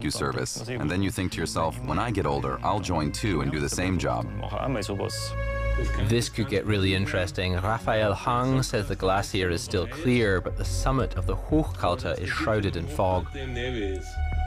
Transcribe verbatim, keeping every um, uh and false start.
rescue service, and then you think to yourself, when I get older, I'll join too and do the same job. This could get really interesting. Raphael Hang says the glacier is still clear, but the summit of the Hochkalta is shrouded in fog.